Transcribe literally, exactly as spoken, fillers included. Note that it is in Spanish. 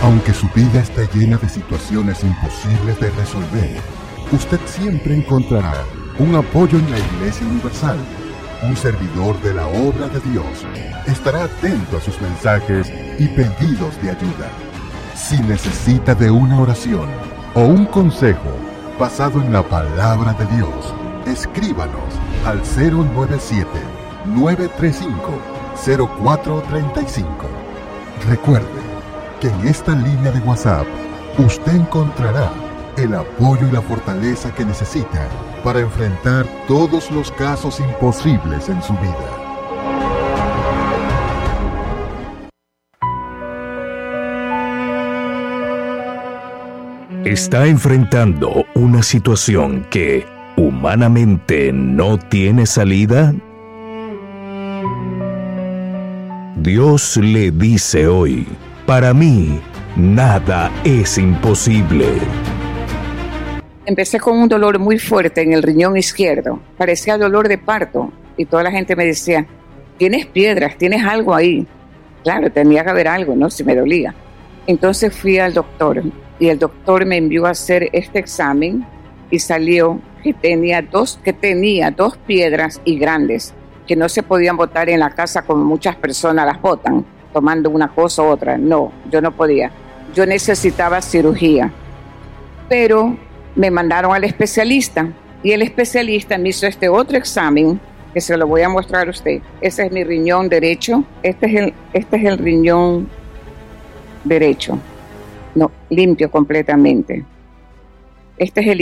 Aunque su vida está llena de situaciones imposibles de resolver, usted siempre encontrará un apoyo en la Iglesia Universal. Un servidor de la obra de Dios estará atento a sus mensajes y pedidos de ayuda. Si necesita de una oración o un consejo basado en la palabra de Dios, escríbanos al cero nueve siete, nueve tres cinco, cero cuatro tres cinco. Recuerde que en esta línea de WhatsApp usted encontrará el apoyo y la fortaleza que necesita para enfrentar todos los casos imposibles en su vida. Está enfrentando una situación que humanamente no tiene salida. Dios le dice hoy: para mí, nada es imposible. Empecé con un dolor muy fuerte en el riñón izquierdo. Parecía dolor de parto. Y toda la gente me decía, tienes piedras, tienes algo ahí. Claro, tenía que haber algo, ¿no? Si me dolía. Entonces fui al doctor. Y el doctor me envió a hacer este examen. Y salió que tenía dos, que tenía dos piedras y grandes. Que no se podían botar en la casa como muchas personas las botan, tomando una cosa u otra. No, yo no podía. Yo necesitaba cirugía. Pero me mandaron al especialista. Y el especialista me hizo este otro examen, que se lo voy a mostrar a usted. Ese es mi riñón derecho. Este es el, este es el riñón derecho. No, limpio completamente. Este es el